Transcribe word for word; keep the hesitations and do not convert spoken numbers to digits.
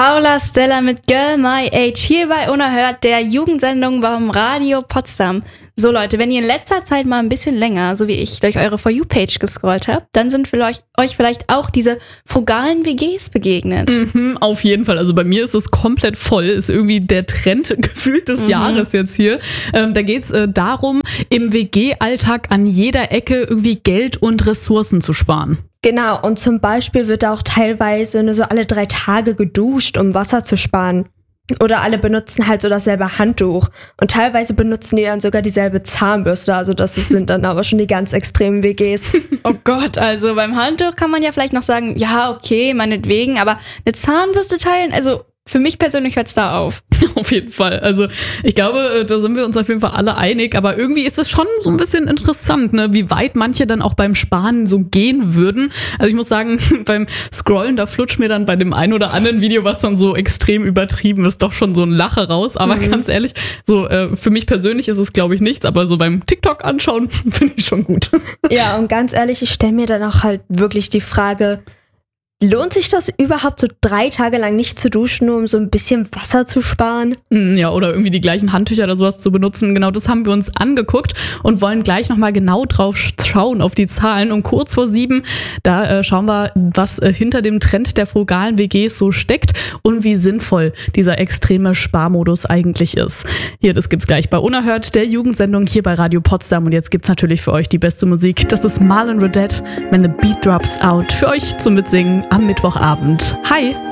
Paula Stella mit Girl My Age hier bei Unerhört, der Jugendsendung beim Radio Potsdam. So Leute, wenn ihr in letzter Zeit mal ein bisschen länger, so wie ich, durch eure For You-Page gescrollt habt, dann sind vielleicht, euch vielleicht auch diese frugalen W Gs begegnet. Mhm, auf jeden Fall. Also bei mir ist es komplett voll. Ist irgendwie der Trend gefühlt des mhm. Jahres jetzt hier. Ähm, da geht's äh, darum, im W G-Alltag an jeder Ecke irgendwie Geld und Ressourcen zu sparen. Genau, und zum Beispiel wird auch teilweise nur so alle drei Tage geduscht, um Wasser zu sparen. Oder alle benutzen halt so dasselbe Handtuch. Und teilweise benutzen die dann sogar dieselbe Zahnbürste. Also das sind dann aber schon die ganz extremen W Gs. Oh Gott, also beim Handtuch kann man ja vielleicht noch sagen, ja, okay, meinetwegen. Aber eine Zahnbürste teilen, also für mich persönlich hört's da auf. Auf jeden Fall. Also ich glaube, da sind wir uns auf jeden Fall alle einig. Aber irgendwie ist es schon so ein bisschen interessant, ne, wie weit manche dann auch beim Sparen so gehen würden. Also ich muss sagen, beim Scrollen, da flutscht mir dann bei dem einen oder anderen Video, was dann so extrem übertrieben ist, doch schon so ein Lacher raus. Aber mhm. ganz ehrlich, so äh, für mich persönlich ist es, glaube ich, nichts. Aber so beim TikTok anschauen, finde ich schon gut. Ja, und ganz ehrlich, ich stelle mir dann auch halt wirklich die Frage, lohnt sich das überhaupt, so drei Tage lang nicht zu duschen, nur um so ein bisschen Wasser zu sparen? Ja, oder irgendwie die gleichen Handtücher oder sowas zu benutzen. Genau, das haben wir uns angeguckt und wollen gleich nochmal genau drauf schauen, auf die Zahlen. Und kurz vor sieben, da äh, schauen wir, was äh, hinter dem Trend der frugalen W Gs so steckt und wie sinnvoll dieser extreme Sparmodus eigentlich ist. Hier, das gibt's gleich bei Unerhört, der Jugendsendung hier bei Radio Potsdam. Und jetzt gibt's natürlich für euch die beste Musik. Das ist Marlon Redette, When the Beat Drops Out. Für euch zum Mitsingen am Mittwochabend. Hi!